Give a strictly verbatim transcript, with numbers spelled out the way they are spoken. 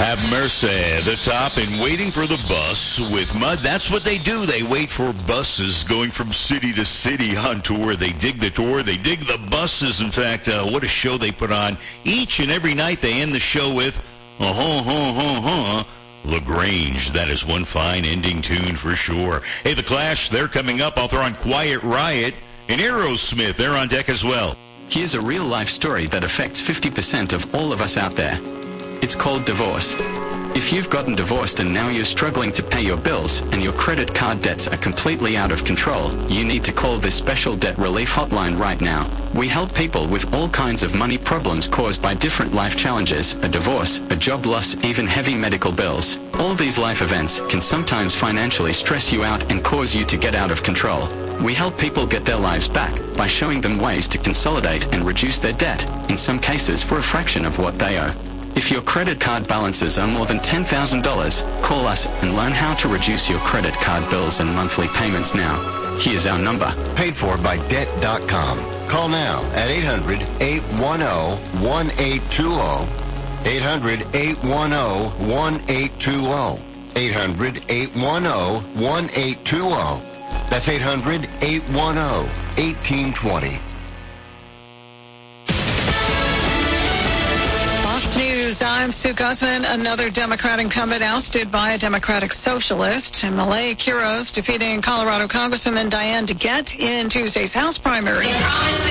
Have mercy. The top and waiting for the bus with mud. That's what they do. They wait for buses going from city to city on tour. They dig the tour. They dig the buses. In fact, uh, what a show they put on. Each and every night they end the show with, uh-huh-huh-huh-huh, LaGrange. That is one fine ending tune for sure. Hey, The Clash, they're coming up. I'll throw on Quiet Riot and Aerosmith. They're on deck as well. Here's a real-life story that affects fifty percent of all of us out there. It's called divorce. If you've gotten divorced and now you're struggling to pay your bills and your credit card debts are completely out of control, you need to call this special debt relief hotline right now. We help people with all kinds of money problems caused by different life challenges, a divorce, a job loss, even heavy medical bills. All these life events can sometimes financially stress you out and cause you to get out of control. We help people get their lives back by showing them ways to consolidate and reduce their debt, in some cases for a fraction of what they owe. If your credit card balances are more than ten thousand dollars, call us and learn how to reduce your credit card bills and monthly payments now. Here's our number. Paid for by debt dot com. Call now at eight hundred, eight one zero, one eight two zero. eight hundred, eight one zero, one eight two zero. eight hundred, eight one zero, one eight two zero. That's eight hundred, eight one zero, one eight two zero. News. I'm Sue Guzman. Another Democrat incumbent ousted by a Democratic socialist. And Malay Quiros defeating Colorado Congresswoman Diane DeGette in Tuesday's House primary.